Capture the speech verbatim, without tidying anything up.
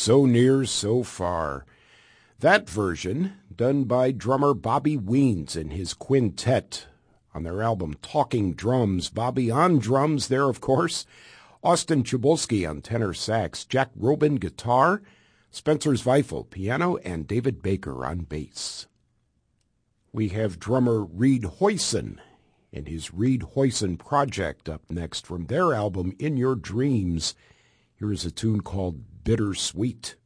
So Near, So Far. That version done by drummer Bobby Weens and his quintet on their album Talking Drums. Bobby on drums there, of course. Austin Chabulski on tenor sax, Jack Robin guitar, Spencer Zweifel piano, and David Baker on bass. We have drummer Reed Hoyson and his Reed Hoyson Project up next from their album In Your Dreams. Here is a tune called Bittersweet.